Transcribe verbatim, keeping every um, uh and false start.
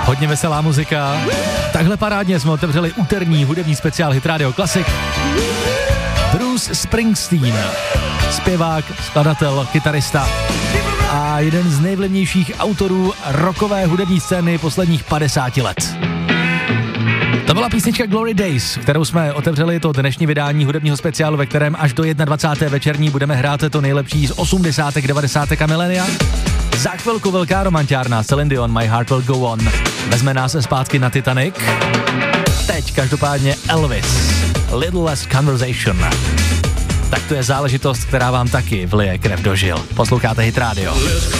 Hodně veselá muzika. Takhle parádně jsme otevřeli úterní hudební speciál Hit Radio Classic. Bruce Springsteen, zpěvák, skladatel, kytarista a jeden z nejvlivnějších autorů rockové hudební scény posledních padesáti let. To byla písnička Glory Days, kterou jsme otevřeli to dnešní vydání hudebního speciálu, ve kterém až do dvacáté první večerní budeme hrát to nejlepší z osmdesátek, devadesátek a milénia. Za chvilku velká romantiárna Celine Dion, My Heart Will Go On. Vezme nás zpátky na Titanic. Teď každopádně Elvis, Little Less Conversation. Tak to je záležitost, která vám taky vlije krev do žil. Posloucháte Hit Radio.